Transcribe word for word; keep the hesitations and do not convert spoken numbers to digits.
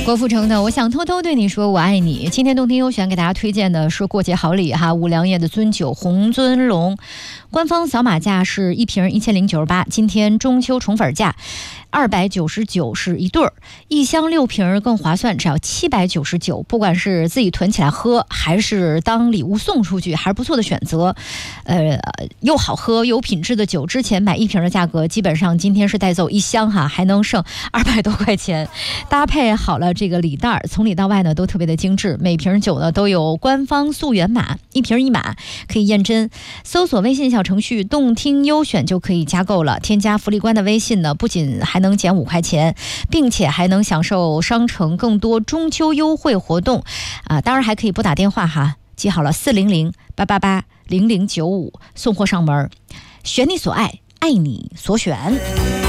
郭富城的我想偷偷对你说我爱你。今天动听优选给大家推荐的是过节好礼哈，五粮液的尊酒红尊龙，官方扫码价是一瓶一千零九十八，今天中秋宠粉价二百九十九是一对儿，一箱六瓶更划算，只要七百九十九。不管是自己囤起来喝，还是当礼物送出去，还是不错的选择。呃，又好喝又有品质的酒，之前买一瓶的价格，基本上今天是带走一箱哈，还能剩二百多块钱。搭配好了这个礼袋，从里到外呢都特别的精致。每瓶酒呢都有官方溯源码，一瓶一码可以验真。搜索微信小程序动听优选就可以加购了。添加福利官的微信呢，不仅还能减五块钱，并且还能享受商城更多中秋优惠活动啊！当然还可以拨打电话哈，记好了四零零八八八零零九五，送货上门，选你所爱，爱你所选。